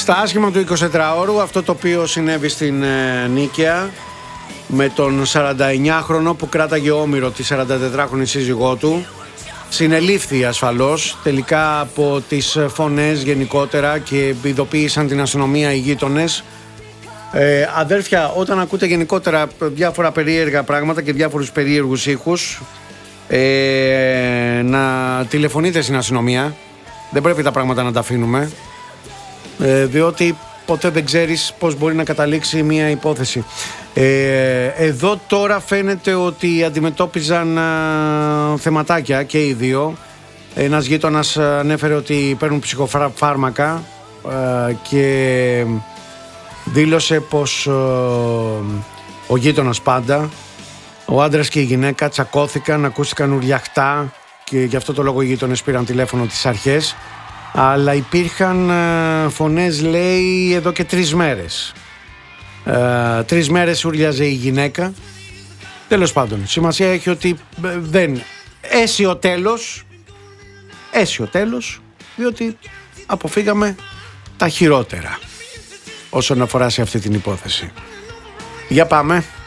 Στα άσχημα του 24ωρου, αυτό το οποίο συνέβη στην Νίκαια με τον 49χρονο που κράταγε όμηρο τη 44χρονη σύζυγό του, συνελήφθη ασφαλώς τελικά από τις φωνές γενικότερα και ειδοποίησαν την αστυνομία οι γείτονες. Αδέρφια, όταν ακούτε γενικότερα διάφορα περίεργα πράγματα και διάφορους περίεργους ήχους, να τηλεφωνείτε στην αστυνομία. Δεν πρέπει τα πράγματα να τα αφήνουμε, διότι ποτέ δεν ξέρεις πώς μπορεί να καταλήξει μια υπόθεση. Εδώ τώρα φαίνεται ότι αντιμετώπιζαν θεματάκια και οι δύο. Ένας γείτονας ανέφερε ότι παίρνουν ψυχοφάρμακα και δήλωσε πως ο γείτονας πάντα, ο άντρας και η γυναίκα τσακώθηκαν, ακούστηκαν ουριαχτά και γι' αυτό το λόγο οι γείτονες πήραν τηλέφωνο τις αρχές. Αλλά υπήρχαν φωνές, λέει, εδώ και 3 μέρες. 3 μέρες ουρλιάζε η γυναίκα. Τέλος πάντων, σημασία έχει ότι δεν έσιο τέλος, διότι αποφύγαμε τα χειρότερα όσον αφορά σε αυτή την υπόθεση. Για πάμε.